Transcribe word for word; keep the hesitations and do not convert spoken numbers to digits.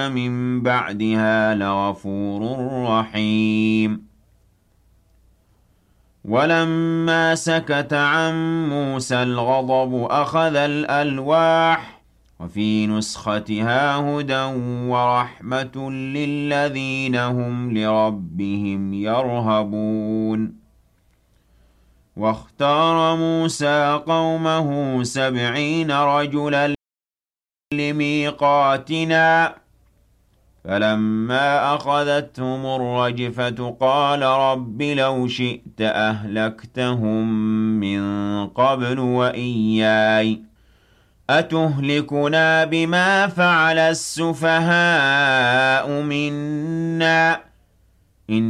مِن بَعْدِهَا لَغَفُورٌ رَّحِيمٌ وَلَمَّا سَكَتَ عَن مُّوسَى الْغَضَبُ أَخَذَ الْأَلْوَاحَ وَفِي نُسْخَتِهَا هُدًى وَرَحْمَةٌ لِّلَّذِينَ هُمْ لِرَبِّهِمْ يَرْهَبُونَ وَاخْتَارَ مُوسَىٰ قَوْمَهُ سَبْعِينَ رَجُلًا لِّمِيقَاتِنَا فَلَمَّا أَخَذَتْهُمُ الرَّجْفَةُ قَالَ رَبِّ لَوْ شِئْتَ أَهْلَكْتَهُم مِّن قَبْلُ وَإِيَّايَ أَتُهْلِكُنَا بِمَا فَعَلَ السُّفَهَاءُ مِنَّا